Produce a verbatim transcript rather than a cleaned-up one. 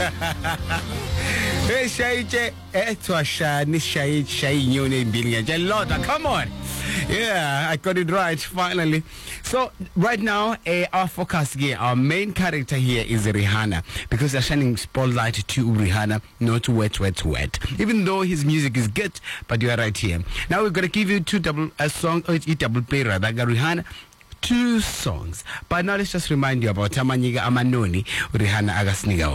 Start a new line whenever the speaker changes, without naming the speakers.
Hey, Shaiche, Etwashani, Shai, Shai, Yuni, Billion, Jalota, come on. Yeah, I got it right, finally. So, right now, uh, our focus here, our main character here is Rihanna, because they're shining spotlight to Rihanna, not wet, wet, wet. Even though his music is good, but you are right here. Now, we're going to give you two double, a song, or each double play rather, Rihanna. Two songs. But now let's just remind you about Amanyiga Amanoni, Rihanna Agasniga.